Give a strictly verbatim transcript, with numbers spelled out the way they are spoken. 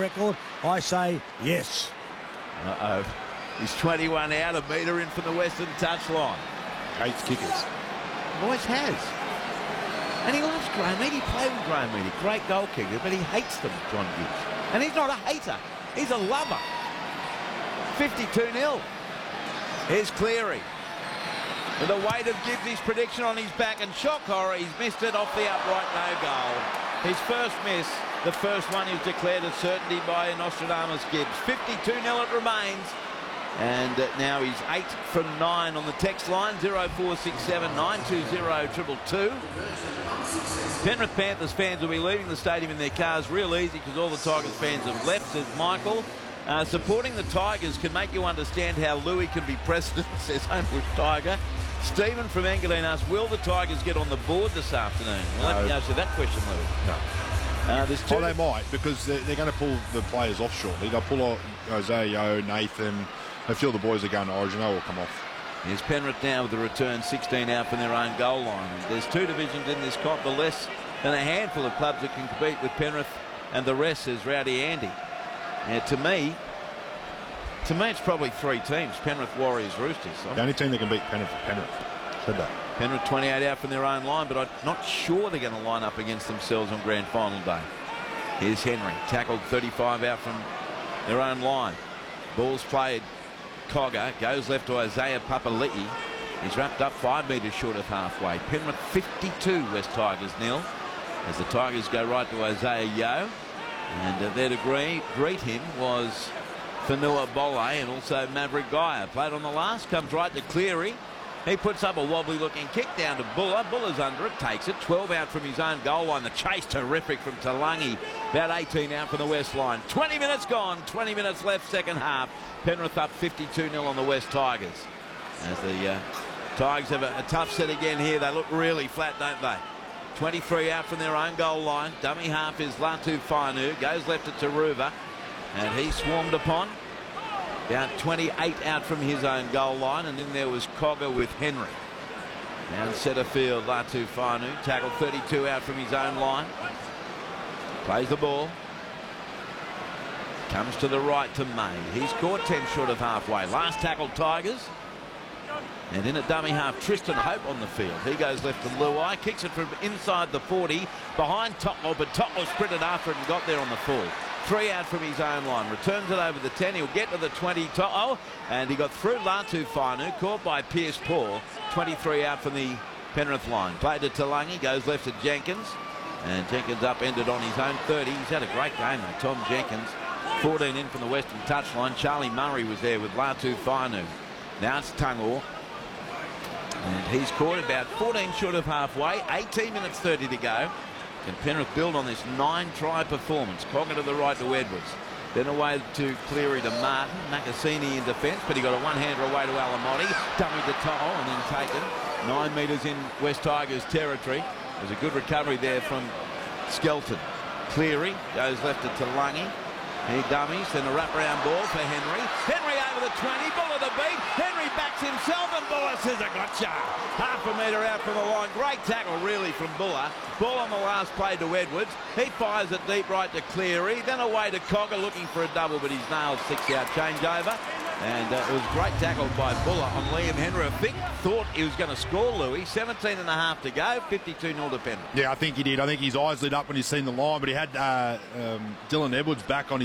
record? I say yes. Uh-oh. He's twenty-one out, a metre in from the western touchline. Hates kickers. Always has. And he loves Graham Eady. He played with Graham Eady. Great goal kicker, but he hates them, John Gibbs. And he's not a hater. He's a lover. fifty-two nil. Here's Cleary. With the weight of Gibbs' prediction on his back, and shock horror, he's missed it off the upright, no goal. His first miss, the first one is declared a certainty by Nostradamus Gibbs. fifty-two nil it remains. And uh, now he's eight from nine on the text line, zero four six seven nine two zero two two two. Penrith Panthers fans will be leaving the stadium in their cars real easy because all the Tigers fans have left, says Michael. Uh, supporting the Tigers can make you understand how Louis can be president, says Homebush Tiger. Stephen from Engadine asks, will the Tigers get on the board this afternoon? Well, no. let me answer that question, Louis. No. Uh, there's two oh, they might, because they're, they're going to pull the players off shortly. They'll pull off Isaiah Yeo, Nathan. I feel the boys are going to Origin. They will come off. Here's Penrith now with the return, sixteen out from their own goal line. There's two divisions in this comp, the less than a handful of clubs that can compete with Penrith, and the rest, says Rowdy Andy. Now, to me, to me, it's probably three teams: Penrith, Warriors, Roosters. The only team that can beat Penrith is Penrith. Said that. Penrith twenty-eight out from their own line, but I'm not sure they're going to line up against themselves on grand final day. Here's Henry, tackled thirty-five out from their own line. Ball's played. Cogger goes left to Isaiah Papali'i. He's wrapped up five metres short of halfway. Penrith fifty-two, West Tigers nil. As the Tigers go right to Isaiah Yeo. And uh, there to greet, greet him was Fanua Bole and also Maverick Geyer. Played on the last, comes right to Cleary. He puts up a wobbly looking kick down to Buller. Buller's under it, takes it. twelve out from his own goal line. The chase terrific from Talangi. About eighteen out from the west line. twenty minutes gone, twenty minutes left, second half. Penrith up fifty-two nil on the West Tigers. As the uh, Tigers have a, a tough set again here. They look really flat, don't they? twenty-three out from their own goal line. Dummy half is Latu Fainu. Goes left to Taruva. And he swarmed upon. About twenty-eight out from his own goal line. And then there was Cogger with Henry. Down centre field, Latu Fainu. Tackled thirty-two out from his own line. Plays the ball. Comes to the right to May. He's caught ten short of halfway. Last tackle Tigers. And in at dummy half, Tristan Hope on the field. He goes left to Luai. Kicks it from inside the forty. Behind Totlow, but Totlow sprinted after it and got there on the full. Three out from his own line. Returns it over the ten. He'll get to the twenty. Totlow. And he got through Latu Fainu. Caught by Pierce Paul. twenty-three out from the Penrith line. Played to Talangi. Goes left to Jenkins. And Jenkins upended on his own thirty. He's had a great game though, Tom Jenkins. fourteen in from the western touchline. Charlie Murray was there with Latu Fainu. Now it's Tungor. And he's caught about fourteen short of halfway. eighteen minutes thirty to go. Can Penrith build on this nine-try performance? Cogger to the right to Edwards. Then away to Cleary to Martin. Nakasini in defence, but he got a one-hander away to Alamotti. Dummy to Toll and then taken. Nine metres in West Tigers territory. There's a good recovery there from Skelton. Cleary goes left to Talangi. He dummies, then a wraparound ball for Henry. Henry over the twenty, Buller the beat. Henry backs himself and Buller says, I gotcha. Half a metre out from the line. Great tackle really from Buller. Ball on the last play to Edwards. He fires it deep right to Cleary. Then away to Cogger looking for a double, but he's nailed six out changeover. And uh, it was a great tackle by Buller on Liam Henry. I think thought he was going to score, Louis. seventeen and a half to go, fifty-two nil to Penrith. Yeah, I think he did. I think his eyes lit up when he seen the line, but he had uh, um, Dylan Edwards back on his